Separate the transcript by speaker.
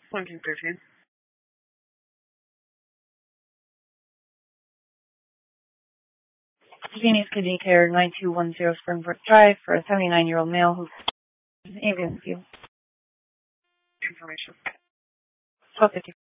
Speaker 1: 1713.
Speaker 2: Phoenix Kidney Care, 9210 Springbrook Drive, for a 79-year-old male who's in you.
Speaker 1: Information.
Speaker 2: 1250.